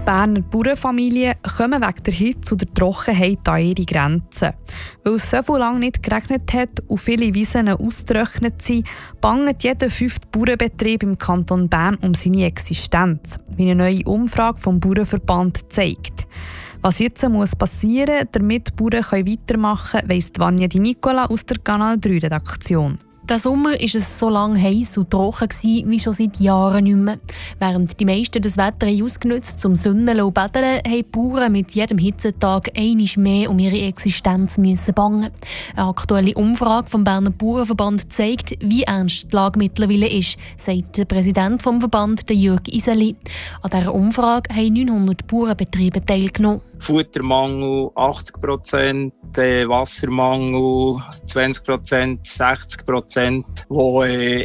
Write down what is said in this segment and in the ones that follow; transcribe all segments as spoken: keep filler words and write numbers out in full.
Berner Bauernfamilien kommen wegen der Hitze und der Trockenheit an ihre Grenzen. Weil es so viel lange nicht geregnet hat und viele Wiesen ausgetrocknet sind, bangt jeder fünfte Bauernbetrieb im Kanton Bern um seine Existenz, wie eine neue Umfrage vom Bauernverband zeigt. Was jetzt muss passieren, damit die Bauern weitermachen können, weiss Vanja Di Nicola aus der Kanal drei Redaktion. Diesen Sommer war es so lange heiß und trocken wie schon seit Jahren nicht mehr. Während die meisten das Wetter ausgenutzt zum Sonneln und Baden, haben die Bauern mit jedem Hitzetag einmal mehr um ihre Existenz müssen bangen. Eine aktuelle Umfrage vom Berner Bauernverband zeigt, wie ernst die Lage mittlerweile ist, sagt der Präsident des Verbands, Jürg Iseli. An dieser Umfrage haben neunhundert Bauernbetriebe teilgenommen. Futtermangel achtzig Prozent, äh, Wassermangel zwanzig Prozent, sechzig Prozent, die äh,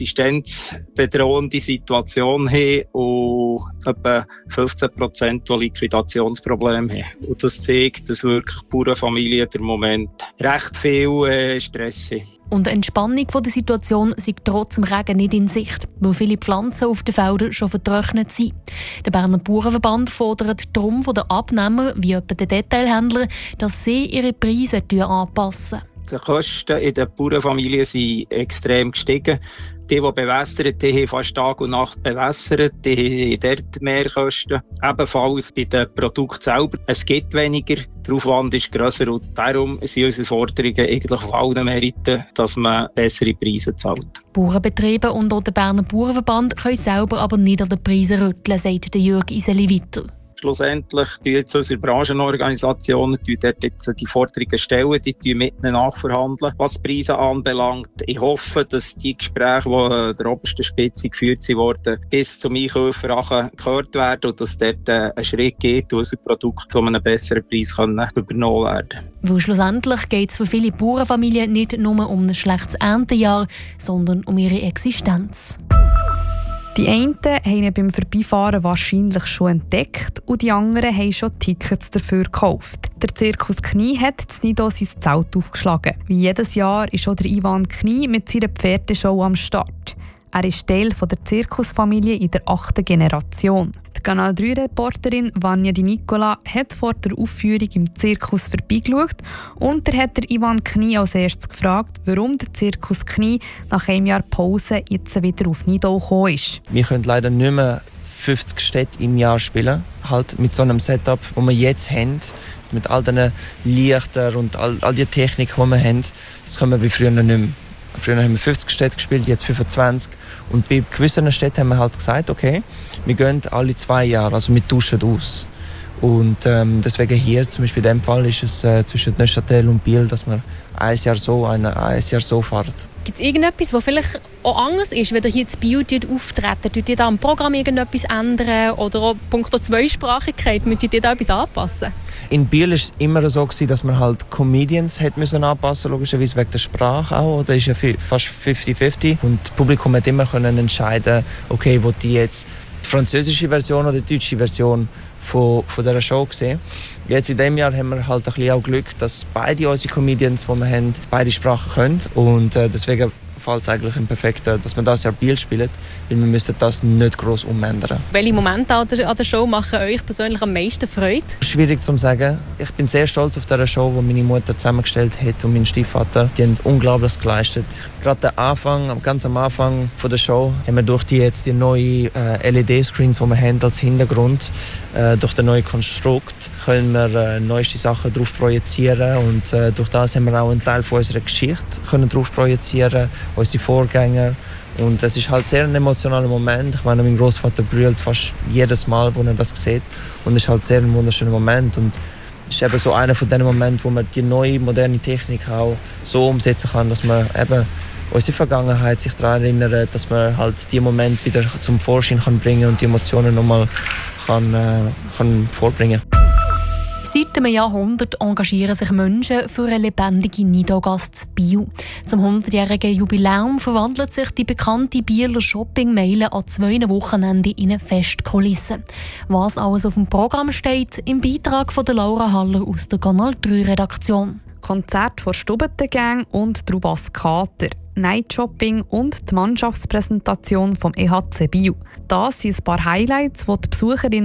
existenzbedrohende Situation haben und etwa fünfzehn Prozent, die Liquidationsprobleme haben. Und das zeigt, dass wirklich Bauernfamilien im Moment recht viel äh, Stress haben. Und eine Entspannung der Situation sei trotz dem Regen nicht in Sicht, weil viele Pflanzen auf den Feldern schon vertrocknet sind. Der Berner Bauernverband fordert darum von den Abnehmern, wie etwa den Detailhändlern, dass sie ihre Preise anpassen. Die Kosten in den Bauernfamilien sind extrem gestiegen. Die, die bewässern, die haben fast Tag und Nacht bewässert, die haben dort mehr Kosten. Ebenfalls bei den Produkten selber. Es gibt weniger, der Aufwand ist grösser und darum sind unsere Forderungen eigentlich auf allen Meriten, dass man bessere Preise zahlt. Bauernbetriebe und auch der Berner Bauernverband können selber aber nicht an den Preisen rütteln, sagt Jürg Iseli weiter. Schlussendlich tun jetzt unsere Branchenorganisationen dort jetzt die Forderungen stellen, die tun mit ihnen nachverhandeln, was die Preise anbelangt. Ich hoffe, dass die Gespräche, die der obersten Spitze geführt wurden, bis zum Einkäufer gehört werden und dass dort ein Schritt geht, und unsere Produkte zu einem besseren Preis können übernommen werden. Weil schlussendlich geht es für viele Bauernfamilien nicht nur um ein schlechtes Erntejahr, sondern um ihre Existenz. Die einen haben ihn beim Vorbeifahren wahrscheinlich schon entdeckt und die anderen haben schon Tickets dafür gekauft. Der Zirkus Knie hat in Nido sein Zelt aufgeschlagen. Wie jedes Jahr ist auch der Ivan Knie mit seiner Pferdeshow am Start. Er ist Teil der Zirkusfamilie in der achten Generation. Die Kanal drei Reporterin Vanja Di Nicola hat vor der Aufführung im Zirkus vorbeigeschaut und er hat der Ivan Knie als erstes gefragt, warum der Zirkus Knie nach einem Jahr Pause jetzt wieder auf Nido gekommen ist. Wir können leider nicht mehr fünfzig Städte im Jahr spielen, halt mit so einem Setup, das wir jetzt haben, mit all den Lichtern und all, all die Technik, die wir haben, das können wir wie früher nicht mehr. Früher haben wir fünfzig Städte gespielt, jetzt fünfundzwanzig. Und bei gewissen Städten haben wir halt gesagt, okay, wir gehen alle zwei Jahre, also wir tauschen aus. Und ähm, deswegen hier, zum Beispiel in diesem Fall, ist es äh, zwischen Neuchâtel und Biel, dass wir ein Jahr so, ein, ein Jahr so fahren. Gibt es irgendetwas, das vielleicht auch anders ist, wenn ihr hier in Biel auftreten? Tut ihr da am Programm irgendetwas ändern? Oder auch punkto Zweisprachigkeit, müsst ihr da etwas anpassen? In Biel war es immer so, dass man halt Comedians hat müssen anpassen, logischerweise wegen der Sprache auch. Da ist ja fast fünfzig fünfzig. Und das Publikum hat immer können entscheiden, okay, will die jetzt die französische Version oder die deutsche Version von, von dieser Show sehen. Jetzt in diesem Jahr haben wir halt ein bisschen auch Glück, dass beide unsere Comedians, die wir haben, beide Sprachen können. Und äh, deswegen fällt es eigentlich im Perfekten, dass wir das Jahr Biel spielen, weil wir müssen das nicht gross umändern. Welche Momente an der, an der Show machen euch persönlich am meisten Freude? Schwierig zu sagen. Ich bin sehr stolz auf diese Show, die meine Mutter zusammengestellt hat und mein Stiefvater. Die haben unglaublich geleistet. Gerade der Anfang, ganz am Anfang von der Show, haben wir durch die jetzt die neuen äh, L E D-Screens, die wir haben als Hintergrund, äh, durch den neuen Konstrukt, können wir äh, neueste Sachen drauf projizieren und äh, durch das haben wir auch einen Teil von unserer Geschichte können drauf projizieren, unsere Vorgänger. Und es ist halt sehr ein emotionaler Moment. Ich meine, mein Großvater brüllt fast jedes Mal, wo er das sieht. Und es ist halt sehr ein wunderschöner Moment. Und es ist eben so einer von den Momenten, wo man die neue, moderne Technik auch so umsetzen kann, dass man eben unsere Vergangenheit sich daran erinnert, dass man halt die Momente wieder zum Vorschein kann bringen und die Emotionen nochmal kann, äh, kann vorbringen. Seit einem Jahrhundert engagieren sich Menschen für eine lebendige Nido-Gasse in Biel. Zum hundertjährigen Jubiläum verwandelt sich die bekannte Bieler Shopping-Meile an zwei Wochenenden in eine Festkulisse. Was alles auf dem Programm steht, im Beitrag von Laura Haller aus der Kanal drei Redaktion. Konzert von Stubbentengang und Trubas Kater, Nightshopping und die Mannschaftspräsentation vom E H C Biel. Das sind ein paar Highlights, die die Besucherinnen